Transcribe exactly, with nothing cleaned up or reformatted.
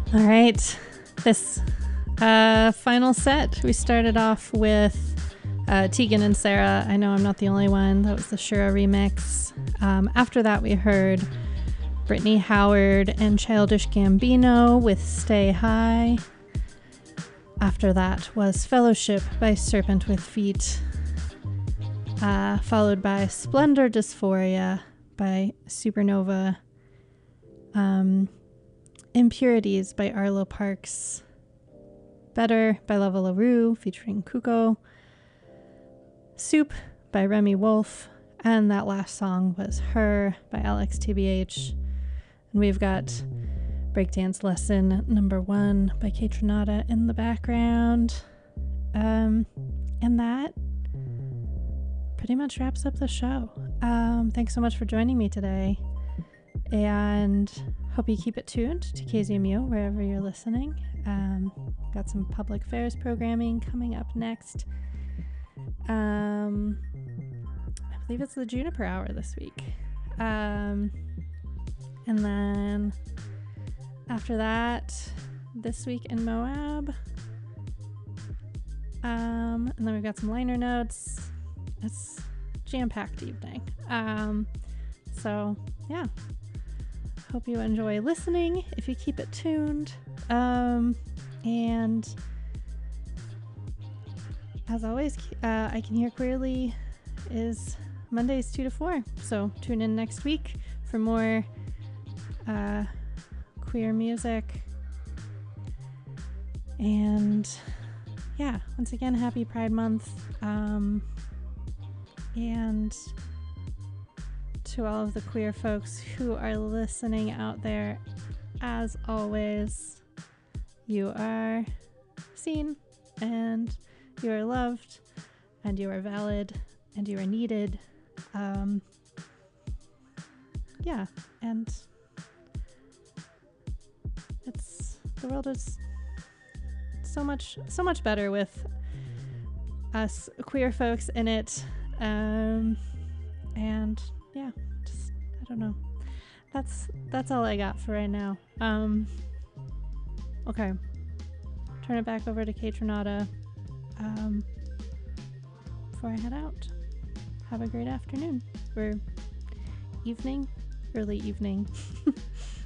All right, this uh, final set, we started off with uh, Tegan and Sara, I Know I'm Not the Only One. That was the Shura remix. Um, after that, we heard Brittany Howard and Childish Gambino with Stay High. After that was Fellowship by Serpent with Feet, uh, followed by Splendor Dysphoria by Supernova. Um, Impurities by Arlo Parks. Better by Lava LaRue featuring Kuko. Soup by Remy Wolf. And that last song was Her by Alex T B H. And we've got Breakdance Lesson number one by Kaytranada in the background. Um, and that pretty much wraps up the show. Um, thanks so much for joining me today. And hope you keep it tuned to K Z M U wherever you're listening. Um, got some public affairs programming coming up next. Um, I believe it's the Juniper Hour this week. Um, and then after that, This Week in Moab. Um, and then we've got some liner notes. It's jam-packed evening. Um, so yeah. Hope you enjoy listening if you keep it tuned. Um, and as always, uh, I Can Hear Queerly is Mondays two to four. So tune in next week for more uh, queer music. And yeah, once again, happy Pride Month. Um, and to all of the queer folks who are listening out there, as always, you are seen and you are loved and you are valid and you are needed. Um, yeah, and it's the world is so much so much better with us queer folks in it. Um, and yeah, just, I don't know. That's, that's all I got for right now. Um, okay. Turn it back over to Kaytranada, um, before I head out. Have a great afternoon, or evening, early evening.